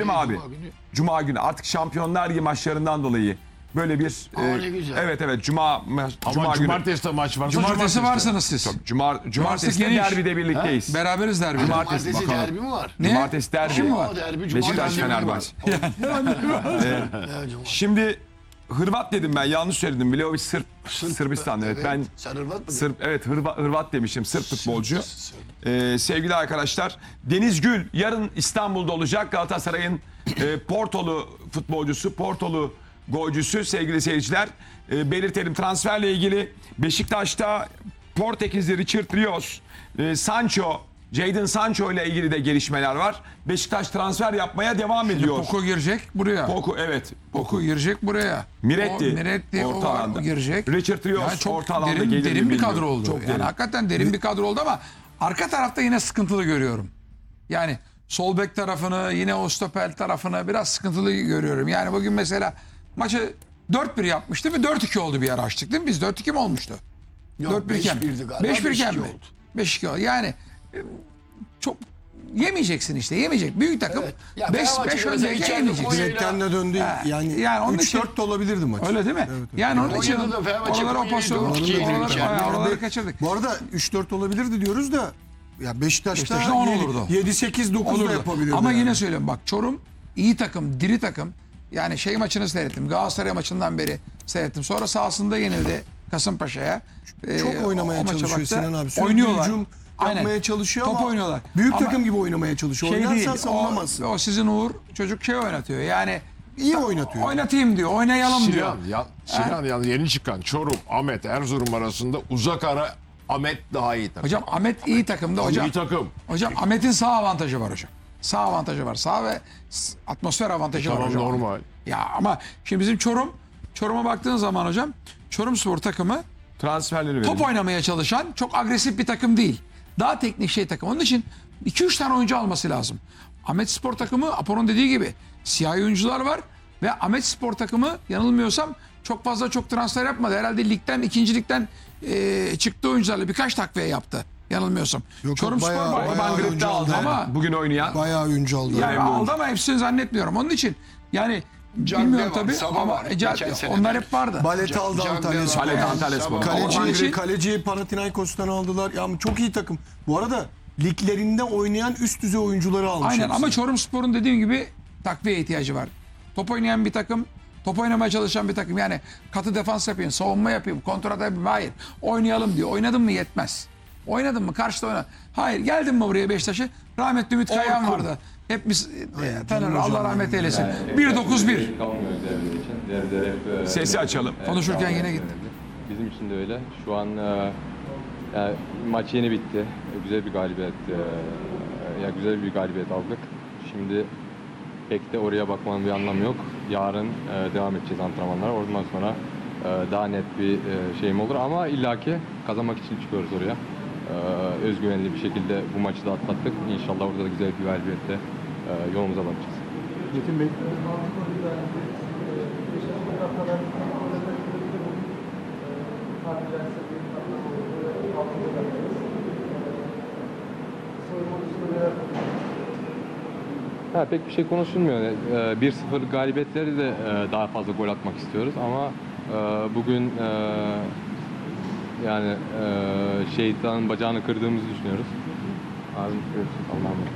mi abi? Cuma günü. Cuma günü. Artık Şampiyonlar Ligi maçlarından dolayı böyle bir ne güzel. evet Cuma Ama günü. cumartesi de maç var. Cumartesi varsınız siz. Cumartesi geniş. derbide birlikteyiz. Beraberiz derbide. Cumartesi Cumartesi bakalım. derbi mi var? Ne? Cumartesi derbi. Kim var? O derbi, Beşiktaş cumartesi Fenerbahçe. Ya, cuma. Şimdi Hırvat dedim ben, yanlış söyledim. Vlahovic Sırbistan. Evet, ben Sen Hırvat mı? Hırvat demişim, Sırp futbolcu. Sevgili arkadaşlar, Deniz Gül yarın İstanbul'da olacak. Galatasaray'ın Portolu futbolcusu, Portolu golcüsü sevgili seyirciler. Belirtelim, transferle ilgili Beşiktaş'ta Portekizli Richard Rios, Sancho, Jadon Sancho ile ilgili de gelişmeler var. Beşiktaş transfer yapmaya devam ediyor. Poco girecek buraya. Poku, evet. Poco girecek buraya. Miretti, O orta var, alanda. o girecek. Richard Rios Yani çok orta alanda derin, gelir mi derin bir bilmiyorum. kadro oldu. Çok Yani derin. hakikaten derin bir kadro oldu ama arka tarafta yine sıkıntılı görüyorum. Yani sol bek tarafını, yine o stoper tarafını biraz sıkıntılı görüyorum. Yani bugün mesela maçı 4-1 yapmıştı ve 4-2 oldu bir ara açtık değil mi? Biz 4-2 mi olmuştu? Yok, 4-1 iken mi? 5-1'di galiba, 5-1 iken 5-2 mi? oldu. 5-2 oldu. Yani çok yemeyeceksin işte, yemeyecek. Büyük takım Evet. Ya 5 Fenerbahçe öndeyken içeride yemeyeceksin. Konya'yla- Direkten de döndü. Yani yani onun için- 3-4 de olabilirdi maç. Öyle değil mi? Yani onun için Konya'da da Fenerbahçe oraları o Konya'yı pozisyonu, 4-2 'ye oraları, geçerdi. oraları kaçırdık. Bu arada 3-4 olabilirdi diyoruz da ya Beşiktaş'ta Beşiktaş'ta 10 olurdu. 7-8-9 da Olurdu. yapabilirdi. Ama yani. yine söylüyorum bak, Çorum iyi takım, diri takım. Yani şey maçını seyrettim. Galatasaray maçından beri seyrettim. Sonra sahasında yenildi Kasımpaşa'ya. çok oynamaya o maça çalışıyor baktı. Sinan abi. Sürekli Oynuyorlar. hücum yapmaya Aynen. çalışıyor Top ama oynuyorlar. büyük Ama takım gibi oynamaya çalışıyor. şey Oynarsan değil. savunamazsın. O sizin Uğur çocuk şey oynatıyor. Yani İyi oynatıyor. oynatayım diyor. Oynayalım diyor. Sinan yeni çıkan Çorum, Ahmet, Erzurum arasında uzak ara Ahmet daha iyi takım. Hocam Ahmet iyi takımda hocam. İyi takım. Hocam Ahmet'in sağ avantajı var hocam. Sağ avantajı var. Sağ ve atmosfer avantajı var Tamam, hocam. normal. Ya ama şimdi bizim Çorum'a baktığın zaman hocam, Çorumspor takımı Transferleri verelim. top oynamaya çalışan çok agresif bir takım değil. Daha teknik şey takım. Onun için 2-3 tane oyuncu alması lazım. Ahmet Spor takımı Apo'nun dediği gibi siyahi oyuncular var ve Ahmet Spor takımı yanılmıyorsam çok fazla transfer yapmadı. Herhalde ligden, ikinci ligden çıktığı oyuncularla birkaç takviye yaptı. Yanılmıyorsam. Yok, Çorumspor bayağı- var. bayağı Van Grip'te oyuncu aldı aldı. Ama bugün oynayan. Bayağı oyuncu aldı. yani aldı ama hepsini zannetmiyorum. Onun için yani Can bilmiyorum Devam, tabii Sabah ama var. Geçen sene onlar belki. hep vardı. Balet aldı Can Antalya Devam. Spor. Balet Antalya Spor. Kaleci- Kaleciyi Panathinaikos'tan aldılar. Ya ama çok iyi takım. Bu arada liglerinde oynayan üst düzey oyuncuları almış. Aynen hepsi. ama Çorumspor'un dediğim gibi takviye ihtiyacı var. Top oynayan bir takım, top oynamaya çalışan bir takım. Yani katı defans yapayım, savunma yapayım, kontrata yapayım. Hayır. Oynayalım diyor. Oynadın mı yetmez. Oynadın mı karşıda oyna. Hayır, geldin mi buraya Beşiktaş'a? Rahmetli Ümit Kayahan vardı. Hepimiz tanır. Allah rahmet eylesin. 1-9-1. Kalmıyoruz devre için. Devreler hep... Sesi açalım. Konuşurken yine gitti. Bizim için de öyle. Şu an yani maç yeni bitti. Güzel bir galibiyet. Ya güzel bir galibiyet aldık. Şimdi pek de oraya bakmanın bir anlamı yok. Yarın devam edeceğiz antrenmanlara. Oradan sonra daha net bir şeyim olur ama illaki kazanmak için çıkıyoruz oraya. Özgüvenli bir şekilde bu maçı da atlattık. İnşallah orada da güzel bir galibiyetle yolumuza bakacağız. Metin Bey. Pek bir şey konuşulmuyor. 1-0 galibiyetleri de daha fazla gol atmak istiyoruz ama bugün yani şeytanın bacağını kırdığımızı düşünüyoruz. Ağzım görürsün Allah'ım.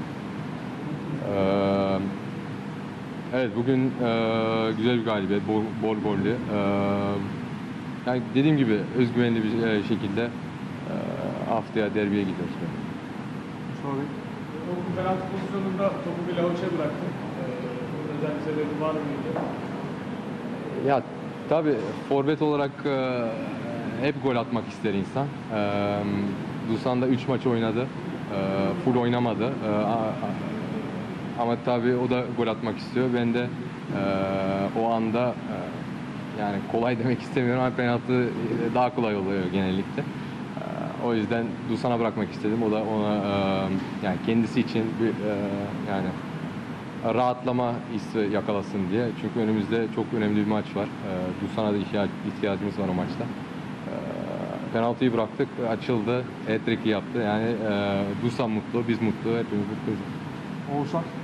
Evet bugün güzel bir galibiyet, bol gollü. Yani dediğim gibi özgüvenli bir şekilde haftaya derbiye gidiyoruz. O penaltı pozisyonunda topu bir Lavuç'a bıraktı. Özel bir sebebi var mıydı? Ya tabii forvet olarak hep gol atmak ister insan. Dusan da 3 maç oynadı. Full oynamadı. Ama tabii o da gol atmak istiyor. Ben de o anda yani kolay demek istemiyorum ama penaltı daha kolay oluyor genellikle. O yüzden Dusan'a bırakmak istedim. O da ona yani kendisi için bir yani rahatlama hissi yakalasın diye. Çünkü önümüzde çok önemli bir maç var. Dusan'a da ihtiyacımız var o maçta. Penaltıyı bıraktık, açıldı, hat-trick'i yaptı. Yani Dusan mutlu, biz mutlu, hepimiz mutluyuz. Oğuzhan.